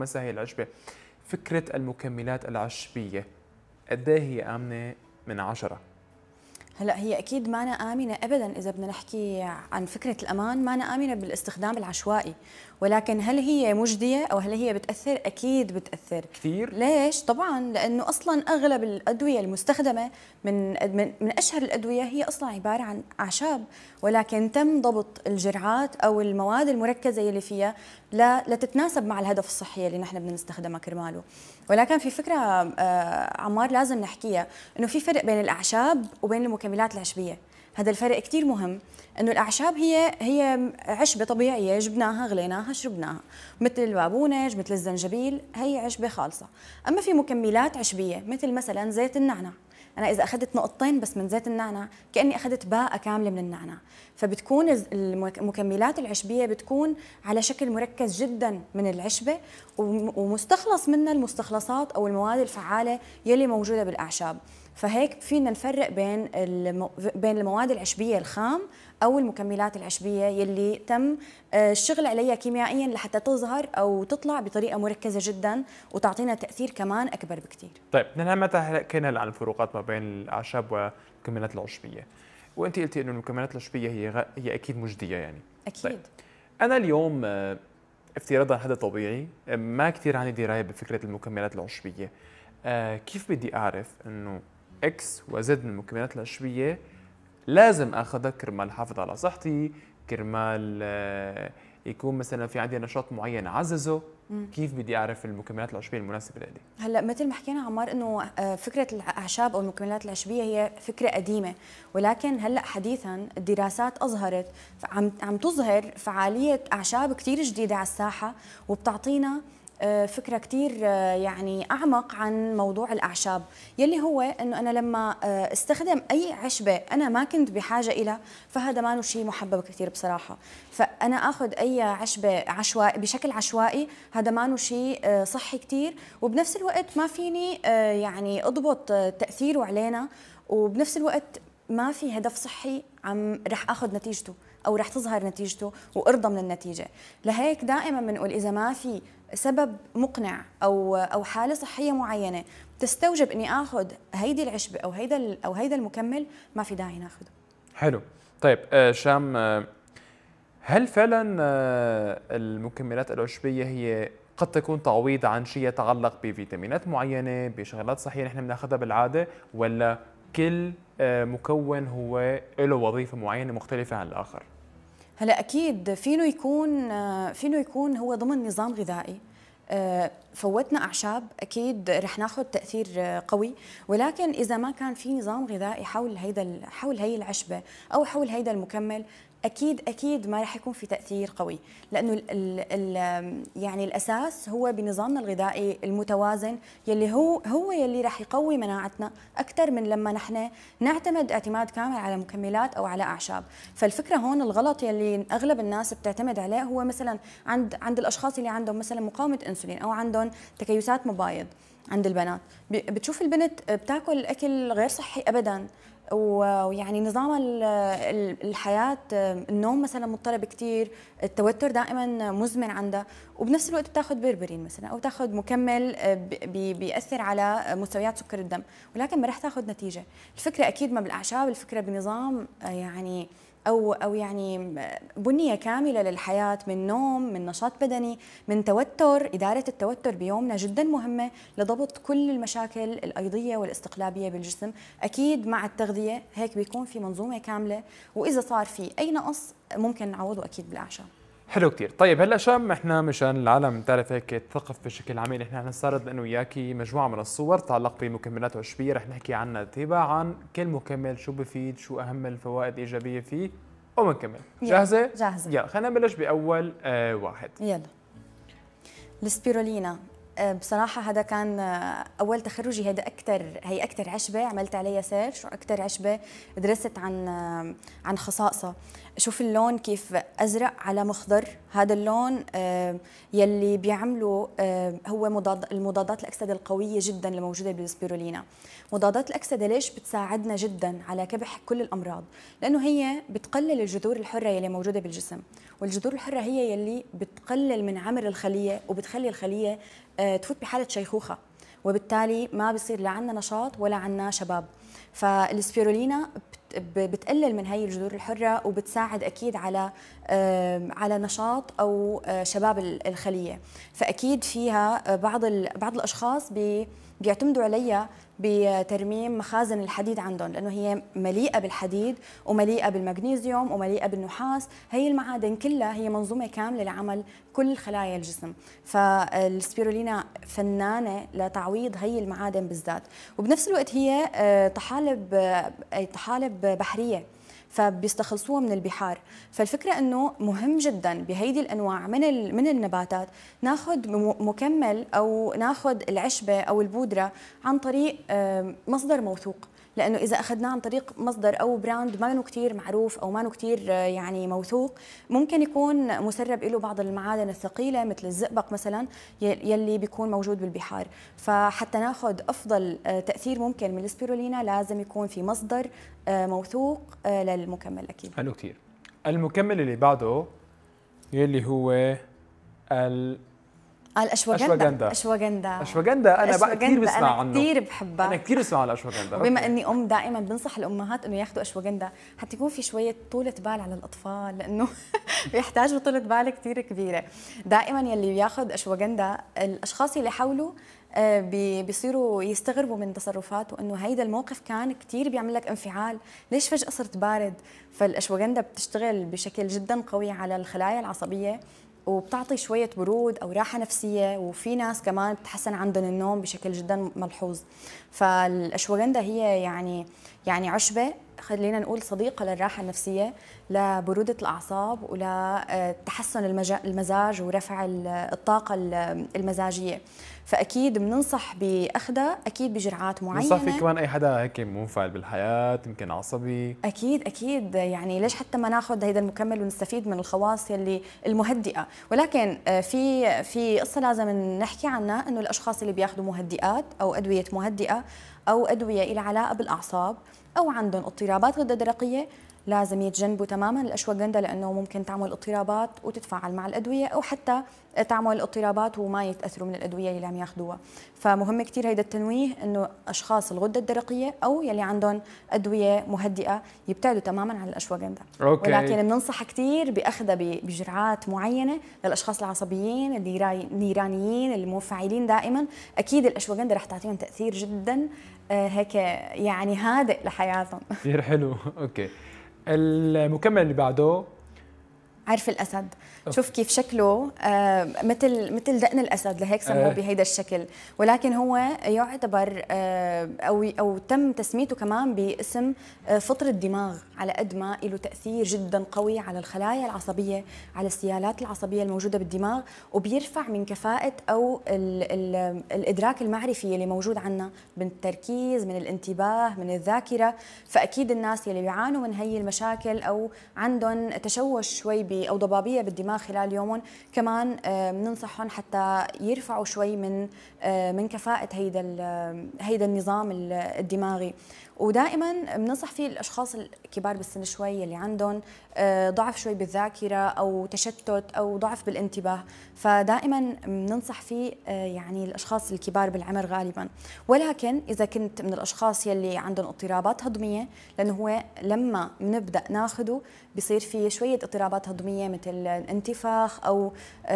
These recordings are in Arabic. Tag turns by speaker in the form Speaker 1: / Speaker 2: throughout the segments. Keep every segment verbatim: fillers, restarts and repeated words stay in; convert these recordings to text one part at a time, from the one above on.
Speaker 1: مثلا هي العشبة، فكرة المكملات العشبية قد ايه هي آمنة من عشرة؟
Speaker 2: هلا هي اكيد ما أنا امنه ابدا اذا بدنا نحكي عن فكره الامان، ما أنا امنه بالاستخدام العشوائي، ولكن هل هي مجديه او هل هي بتاثر؟ اكيد بتاثر
Speaker 1: كثير.
Speaker 2: ليش؟ طبعا لانه اصلا اغلب الادويه المستخدمه من من من اشهر الادويه هي اصلا عباره عن اعشاب، ولكن تم ضبط الجرعات او المواد المركزه اللي فيها لا لتتناسب مع الهدف الصحي اللي نحن بدنا نستخدمها كرماله. ولكن في فكره آه عمار لازم نحكيها، انه في فرق بين الاعشاب وبين المكملات العشبيه. هذا الفرق كثير مهم، انه الاعشاب هي هي عشبه طبيعيه جبناها غليناها شربناها، مثل البابونج مثل الزنجبيل، هي عشبه خالصه. اما في مكملات عشبيه مثل مثلا زيت النعناع، انا اذا اخذت نقطتين بس من زيت النعناع كاني اخذت باقه كامله من النعناع، فبتكون المكملات العشبيه بتكون على شكل مركز جدا من العشبه، ومستخلص منها المستخلصات او المواد الفعاله يلي موجوده بالاعشاب. فهيك فينا نفرق بين المو... بين المواد العشبيه الخام او المكملات العشبيه يلي تم الشغل عليها كيميائيا لحتى تظهر او تطلع بطريقه مركزه جدا وتعطينا تاثير كمان اكبر بكثير.
Speaker 1: طيب نحن متى حكينا عن الفروقات ما بين الاعشاب والمكملات العشبيه، وانت قلتي انه المكملات العشبيه هي غ... هي اكيد مجديه يعني.
Speaker 2: اكيد.
Speaker 1: طيب. انا اليوم افتراضا حدا طبيعي ما كثير عندي درايه بفكره المكملات العشبيه، كيف بدي اعرف انه اكس وزد من المكملات العشبيه لازم اخذها كرمال احافظ على صحتي، كرمال يكون مثلا في عندي نشاط معين اعززه؟ كيف بدي اعرف المكملات العشبيه المناسبه لي؟
Speaker 2: هلا مثل ما حكينا عمار انه فكره الاعشاب او المكملات العشبيه هي فكره قديمه، ولكن هلا حديثا الدراسات اظهرت عم عم تظهر فعاليه اعشاب كثير جديده على الساحه، وبتعطينا فكرة كتير يعني أعمق عن موضوع الأعشاب، يلي هو أنه أنا لما استخدم أي عشبة أنا ما كنت بحاجة إلى، فهذا ما شيء محبب كثير بصراحة. فأنا أخذ أي عشبة عشوائي بشكل عشوائي، هذا ما شيء صحي كثير، وبنفس الوقت ما فيني يعني أضبط تأثيره علينا، وبنفس الوقت ما في هدف صحي عم رح أخذ نتيجته أو رح تظهر نتيجته وأرضى من النتيجة. لهيك دائما بنقول إذا ما في سبب مقنع او او حاله صحيه معينه تستوجب اني اخذ هيدي العشبه او هيدا او هيدا المكمل، ما في داعي ناخذه.
Speaker 1: حلو. طيب آه شام، آه هل فعلا آه المكملات العشبيه هي قد تكون تعويض عن شيء يتعلق بفيتامينات معينه، بشغلات صحيه نحن بناخذها بالعاده، ولا كل آه مكون هو له وظيفه معينه مختلفه عن الاخر؟
Speaker 2: هلا اكيد فينه يكون فينه يكون هو ضمن نظام غذائي، فوتنا اعشاب اكيد رح ناخذ تاثير قوي، ولكن اذا ما كان في نظام غذائي حول هيدا حول هي العشبه او حول هيدا المكمل، اكيد اكيد ما رح يكون في تاثير قوي، لانه ال ال يعني الاساس هو بنظامنا الغذائي المتوازن يلي هو هو يلي رح يقوي مناعتنا اكثر من لما نحن نعتمد اعتماد كامل على مكملات او على اعشاب. فالفكره هون الغلط يلي اغلب الناس بتعتمد عليه هو مثلا عند عند الاشخاص اللي عندهم مثلا مقاومه انسولين او عندهم تكيسات مبايض. عند البنات بتشوف البنت بتاكل اكل غير صحي ابدا، ويعني نظام الحياة، النوم مثلا مضطرب كثير، التوتر دائما مزمن عندها، وبنفس الوقت بتاخذ بيربرين مثلا او تاخذ مكمل بيأثر على مستويات سكر الدم، ولكن ما رح تاخذ نتيجة. الفكرة اكيد ما بالاعشاب، الفكرة بنظام يعني او او يعني بنيه كامله للحياه، من نوم، من نشاط بدني، من توتر. اداره التوتر بيومنا جدا مهمه لضبط كل المشاكل الايضيه والاستقلابيه بالجسم، اكيد مع التغذيه هيك بيكون في منظومه كامله، واذا صار في اي نقص ممكن نعوضه اكيد بالاعشاب.
Speaker 1: حلو كتير. طيب هلا شام، احنا مشان العالم تعرف هيك تثقف بشكل عام، نحن هنستعرض انه وياكي مجموعه من الصور تتعلق بمكملات عشبيه، رح نحكي عنها تباعا، كل مكمل شو بفيد، شو اهم الفوائد الايجابيه فيه، ومنكمل. جاهزه؟
Speaker 2: جاهزه.
Speaker 1: يلا خلينا نبلش باول آه واحد.
Speaker 2: يلا. السبيرولينا، بصراحة هذا كان أول تخرجي، هذا أكثر هي أكثر عشبة عملت عليها سيرش، وأكثر عشبة درست عن عن خصائصها. شوف اللون كيف ازرق على مخضر، هذا اللون آه، يلي بيعمله آه، هو مضاد المضادات الاكسده القويه جدا الموجوده بالسبيرولينا. مضادات الاكسده ليش بتساعدنا جدا على كبح كل الامراض؟ لانه هي بتقلل الجذور الحره يلي موجوده بالجسم، والجذور الحره هي يلي بتقلل من عمر الخليه وبتخلي الخليه آه، تفوت بحاله شيخوخه، وبالتالي ما بصير لا عندنا نشاط ولا عندنا شباب. فالسبيرولينا بتقلل من هي الجذور الحره وبتساعد اكيد على على نشاط او شباب الخليه. فاكيد فيها بعض بعض الاشخاص بيعتمدوا عليها بترميم مخازن الحديد عندهم، لانه هي مليئه بالحديد ومليئه بالمغنيسيوم ومليئه بالنحاس. هي المعادن كلها هي منظومه كامله لعمل كل خلايا الجسم. فالسبيرولينا فنانه لتعويض هي المعادن بالذات، وبنفس الوقت هي طحالب طحالب بحريه فبيستخلصوها من البحار. فالفكره انه مهم جدا بهيدي الانواع من من النباتات ناخذ مكمل او ناخذ العشبه او البودره عن طريق مصدر موثوق، لانه اذا اخذناه عن طريق مصدر او براند ما كثير معروف او ما كثير يعني موثوق، ممكن يكون مسرب له بعض المعادن الثقيله مثل الزئبق مثلا يلي بيكون موجود بالبحار. فحتى ناخذ افضل تاثير ممكن من السبيرولينا لازم يكون في مصدر موثوق للمكمل اكيد.
Speaker 1: حلو كثير. المكمل اللي بعده يلي هو ال
Speaker 2: الاشواغندا. اشواغندا
Speaker 1: اشواغندا انا بقى كثير بسمع عنه،
Speaker 2: كثير بحبها،
Speaker 1: انا كثير بسمع عن الاشواغندا.
Speaker 2: وبما اني ام دائما بنصح الامهات انه ياخذوا اشواغندا حتى يكون في شويه طولة بال على الاطفال، لانه بيحتاجوا طولة بال كثير كبيره. دائما يلي بياخذ اشواغندا الاشخاص اللي حوله بيصيروا يستغربوا من تصرفاته، انه هيدا الموقف كان كثير بيعمل لك انفعال، ليش فجأة صرت بارد؟ فالاشواغندا بتشتغل بشكل جدا قوي على الخلايا العصبيه وبتعطي شوية برود أو راحة نفسية، وفي ناس كمان بتحسن عندهم النوم بشكل جدا ملحوظ. فالأشواغندا هي يعني يعني عشبة، خلينا نقول صديقة للراحة النفسية، لبرودة الأعصاب ولتحسن المزاج ورفع الطاقة المزاجية. فأكيد بننصح بأخذها أكيد بجرعات معينة.
Speaker 1: بنصح في كمان أي حدا هيك منفعل بالحياة يمكن عصبي.
Speaker 2: أكيد أكيد، يعني ليش حتى ما ناخذ هيدا المكمل ونستفيد من الخواص يلي المهدئة. ولكن في في قصة لازم نحكي عنها، إنه الأشخاص اللي بياخذوا مهدئات أو أدوية مهدئة أو أدوية إلى علاقة بالأعصاب أو عندهم اضطرابات غدة درقية لازم يتجنبوا تماما الاشواغندا، لانه ممكن تعمل اضطرابات وتتفاعل مع الادويه، او حتى تعمل اضطرابات وما يتاثروا من الادويه اللي عم ياخذوها. فمهم كثير هيدا التنويه، انه اشخاص الغده الدرقيه او يلي عندهم ادويه مهدئه يبتعدوا تماما عن الاشواغندا.
Speaker 1: أوكي.
Speaker 2: ولكن بننصح كثير باخذها بجرعات معينه للاشخاص العصبيين النيرانيين المنفعلين دائما. اكيد الاشواغندا رح تعطيهم تاثير جدا هيك يعني هادئ لحياتهم.
Speaker 1: كثير حلو. اوكي. المكمل اللي بعده
Speaker 2: عرف الاسد. أوكي. شوف كيف شكله آه مثل مثل دقن الاسد، لهيك سموه آه. بهيدا الشكل، ولكن هو يعتبر آه او او تم تسميته كمان باسم آه فطر الدماغ، على قد ما له تاثير جدا قوي على الخلايا العصبيه، على السيالات العصبيه الموجوده بالدماغ، وبيرفع من كفاءه او ال ال الادراك المعرفي اللي موجود عندنا، من التركيز، من الانتباه، من الذاكره. فاكيد الناس اللي بيعانوا من هي المشاكل او عندهم تشوش شوي او ضبابيه بالدماغ خلال يومهم، كمان بننصحهم حتى يرفعوا شوي من من كفاءة هيدا هيدا النظام الدماغي. ودائما بننصح فيه الاشخاص الكبار بالسن شوي اللي عندهم ضعف شوي بالذاكره او تشتت او ضعف بالانتباه، فدائما بننصح فيه يعني الاشخاص الكبار بالعمر غالبا. ولكن اذا كنت من الاشخاص يلي عندهم اضطرابات هضميه، لانه هو لما بنبدا ناخذه بصير في شويه اضطرابات هضميه مثل انتفاخ او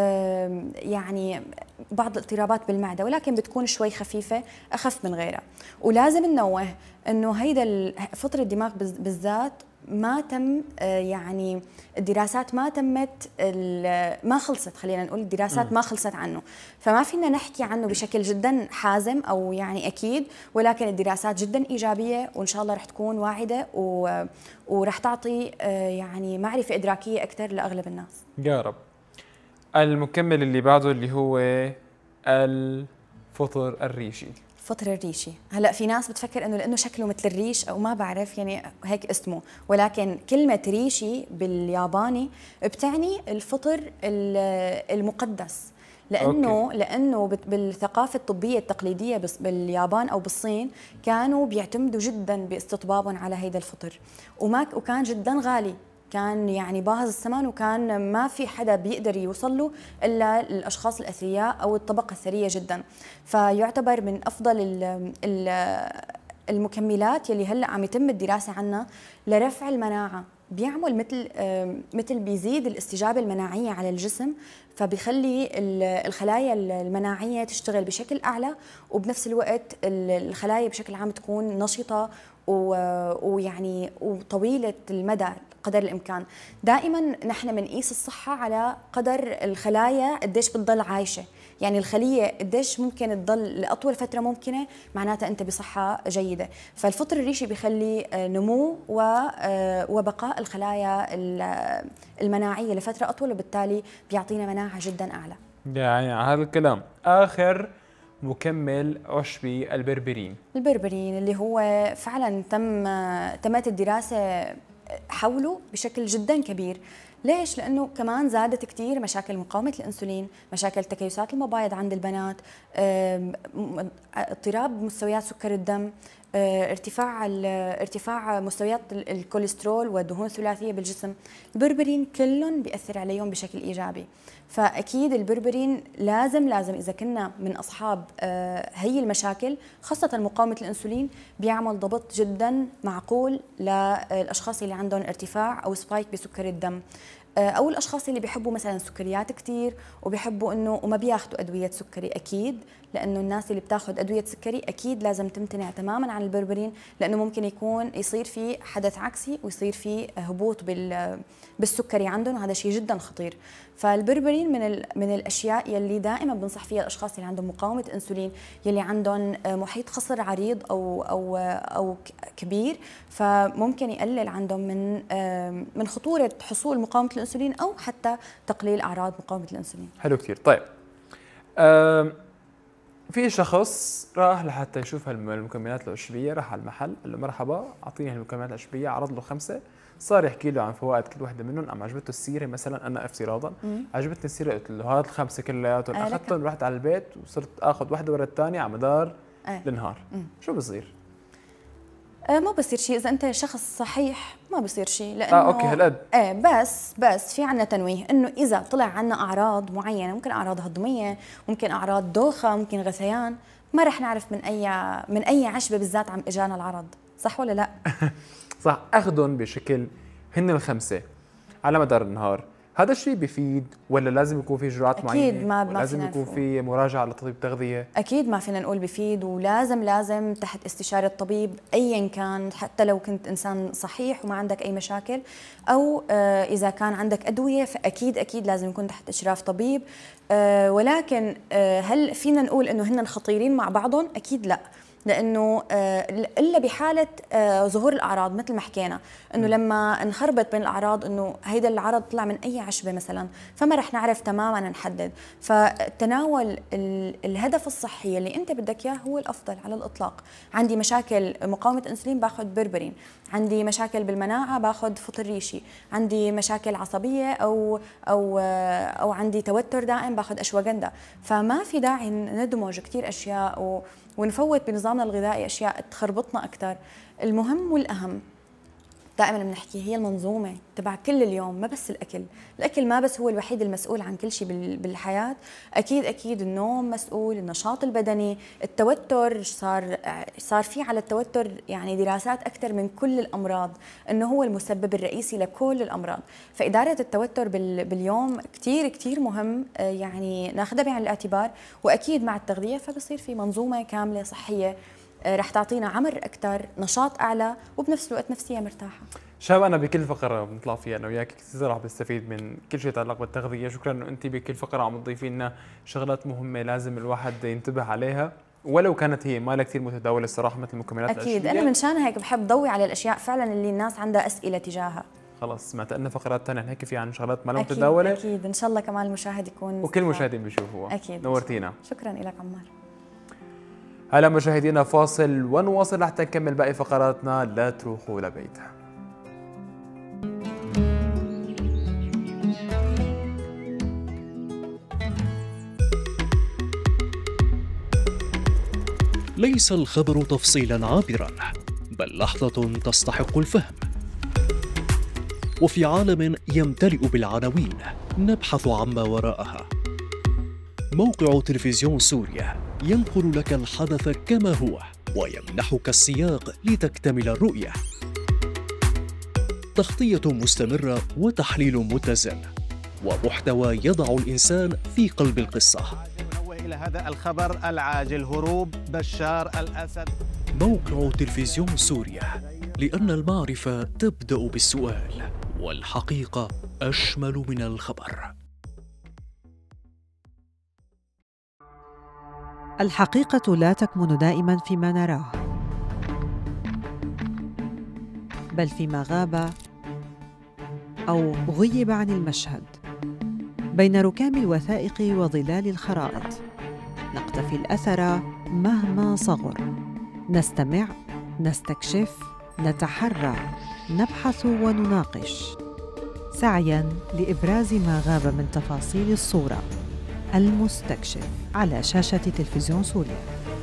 Speaker 2: يعني بعض الاضطرابات بالمعده، ولكن بتكون شوي خفيفه اخف من غيرها. ولازم ننوه انه هيدا فطر الدماغ بالذات ما تم يعني الدراسات ما تمت ما خلصت، خلينا نقول الدراسات ما خلصت عنه، فما فينا نحكي عنه بشكل جدا حازم او يعني اكيد، ولكن الدراسات جدا ايجابيه وان شاء الله رح تكون واعده ورح تعطي يعني معرفه ادراكيه اكثر لاغلب الناس
Speaker 1: يا رب. المكمل اللي بعده اللي هو الفطر الريشي.
Speaker 2: فطر الريشي. هلا في ناس بتفكر انه لانه شكله مثل الريش او ما بعرف يعني هيك اسمه، ولكن كلمه ريشي بالياباني بتعني الفطر المقدس، لانه أوكي. لانه بالثقافه الطبيه التقليديه باليابان او بالصين كانوا بيعتمدوا جدا باستطبابهم على هيدا الفطر، وما وكان جدا غالي، كان يعني باهظ الثمن، وكان ما في حدا بيقدر يوصل له الا الاشخاص الاثرياء او الطبقه الثريه جدا. فيعتبر من افضل ال ال المكملات يلي هلا عم يتم الدراسه عنها لرفع المناعه، بيعمل مثل مثل بيزيد الاستجابه المناعيه على الجسم، فبيخلي الخلايا المناعيه تشتغل بشكل اعلى، وبنفس الوقت الخلايا بشكل عام تكون نشطه ويعني وطويله المدى قدر الامكان. دائما نحن بنقيس الصحه على قدر الخلايا قديش بتضل عايشه، يعني الخليه قديش ممكن تضل لاطول فتره ممكنه، معناتها انت بصحه جيده. فالفطر الريشي بيخلي نمو وبقاء الخلايا المناعيه لفتره اطول، وبالتالي بيعطينا مناعه جدا اعلى.
Speaker 1: يعني على هذا الكلام، اخر مكمل عشبي البربرين.
Speaker 2: البربرين اللي هو فعلا تم تمت الدراسه حوله بشكل جدا كبير. ليش؟ لأنه كمان زادت كثير مشاكل مقاومة الأنسولين، مشاكل تكيسات المبايض عند البنات، اضطراب مستويات سكر الدم، ارتفاع ارتفاع مستويات الكوليسترول والدهون الثلاثية بالجسم. البربرين كلهم بيأثر عليهم بشكل إيجابي. فأكيد البربرين لازم لازم إذا كنا من أصحاب هي المشاكل، خاصة مقاومة الأنسولين، بيعمل ضبط جدا معقول للأشخاص اللي عندهم ارتفاع أو سبايك بسكر الدم، او الاشخاص اللي بيحبوا مثلا سكريات كثير وبيحبوا انه وما بياخذوا ادويه سكري. اكيد لانه الناس اللي بتاخذ ادويه سكري اكيد لازم تمتنع تماما عن البربرين، لانه ممكن يكون يصير في حدث عكسي ويصير في هبوط بال بالسكري عندهم، وهذا شيء جدا خطير. فالبربرين من من الاشياء يلي دائما بنصح فيها الاشخاص اللي عندهم مقاومه انسولين، يلي عندهم محيط خصر عريض او او او كبير، فممكن يقلل عندهم من من خطوره حصول مقاومه الانسولين او حتى تقليل اعراض مقاومه الانسولين.
Speaker 1: حلو كثير. طيب في شخص راح لحتى يشوف المكملات العشبيه، راح على المحل قال له مرحبا اعطيني المكملات العشبيه، عرض له خمسه، صار يحكي له عن فوائد كل وحده منهم، اما عجبته السيره مثلا، انا افتراضا عجبتني السيره قلت له هات الخمسه كلياتهم، آه اخذتهم رحت على البيت وصرت اخذ وحده ورا الثانيه على مدار آه. النهار، مم. شو بصير؟
Speaker 2: آه ما بصير شيء اذا انت شخص صحيح، ما بصير شيء، لانه
Speaker 1: اه اوكي هالقد
Speaker 2: ايه بس بس في عنا تنويه انه اذا طلع عنا اعراض معينه، ممكن اعراض هضميه، ممكن اعراض دوخه، ممكن غثيان، ما رح نعرف من اي من اي عشبه بالذات عم اجانا العرض، صح ولا لا؟
Speaker 1: صح. اخذهم بشكل هن الخمسه على مدار النهار، هذا الشيء بيفيد ولا لازم يكون في جرعات
Speaker 2: أكيد
Speaker 1: معينه؟
Speaker 2: أكيد ما
Speaker 1: لازم يكون في مراجعه لطبيب تغذيه؟
Speaker 2: اكيد ما فينا نقول بيفيد، ولازم لازم تحت استشاره طبيب ايا كان، حتى لو كنت انسان صحيح وما عندك اي مشاكل، او آه اذا كان عندك ادويه فاكيد اكيد لازم يكون تحت اشراف طبيب. آه ولكن آه هل فينا نقول انه هن خطيرين مع بعضهم؟ اكيد لا، لانه الا بحاله ظهور الاعراض، مثل ما حكينا انه لما نخربط بين الاعراض انه هيدا العرض طلع من اي عشبه مثلا، فما رح نعرف تماما نحدد. فتناول الهدف الصحي اللي انت بدك اياه هو الافضل على الاطلاق. عندي مشاكل مقاومه انسولين باخذ بربرين، عندي مشاكل بالمناعه باخذ فطر ريشي، عندي مشاكل عصبيه او او او عندي توتر دائم باخذ اشواغندا. فما في داعي ندمج كثير اشياء و ونفوت بنظامنا الغذائي اشياء تخربطنا اكثر. المهم والاهم دائما بنحكي هي المنظومه تبع كل اليوم، ما بس الاكل، الاكل ما بس هو الوحيد المسؤول عن كل شيء بالحياه، اكيد اكيد النوم مسؤول، النشاط البدني، التوتر، صار صار في على التوتر يعني دراسات اكثر من كل الامراض انه هو المسبب الرئيسي لكل الامراض. فاداره التوتر باليوم كثير كثير مهم، يعني ناخذها بعين الاعتبار، واكيد مع التغذيه فبصير في منظومه كامله صحيه رح تعطينا عمر اكثر، نشاط اعلى، وبنفس الوقت نفسيه مرتاحه.
Speaker 1: شباب انا بكل فقره بنطلع فيها انا وياك كثير رح بستفيد من كل شيء يتعلق بالتغذيه. شكرا انه انت بكل فقره عم تضيفي لنا شغلات مهمه لازم الواحد ينتبه عليها، ولو كانت هي ما لها كثير متداوله الصراحه مثل المكملات العشبيه.
Speaker 2: اكيد انا من شان هيك بحب ضوي على الاشياء فعلا اللي الناس عندها اسئله تجاهها.
Speaker 1: خلص سمعت لنا فقرات ثانيه نحكي فيها عن شغلات ما لها متداوله.
Speaker 2: اكيد ان شاء الله كمان المشاهد يكون
Speaker 1: وكل مشاهدين بيشوفوها.
Speaker 2: اكيد.
Speaker 1: نورتينا.
Speaker 2: شكرا لك عمار.
Speaker 1: هلا مشاهدينا فاصل ونواصل لحتى نكمل باقي فقراتنا، لا تروحوا لبعيد.
Speaker 3: ليس الخبر تفصيلا عابرا، بل لحظة تستحق الفهم. وفي عالم يمتلئ بالعناوين نبحث عما وراءها. موقع تلفزيون سوريا ينقل لك الحدث كما هو ويمنحك السياق لتكتمل الرؤية. تغطية مستمرة وتحليل متزن ومحتوى يضع الإنسان في قلب القصة.
Speaker 4: إلى هذا الخبر العاجل: هروب بشار الأسد.
Speaker 3: موقع تلفزيون سوريا، لأن المعرفة تبدأ بالسؤال والحقيقة أشمل من الخبر.
Speaker 5: الحقيقة لا تكمن دائما فيما نراه، بل فيما غاب أو غيب عن المشهد. بين ركام الوثائق وظلال الخرائط نقتفي الأثر مهما صغر، نستمع، نستكشف، نتحرى، نبحث ونناقش، سعياً لإبراز ما غاب من تفاصيل الصورة. المستكشف على شاشة تلفزيون سوريا.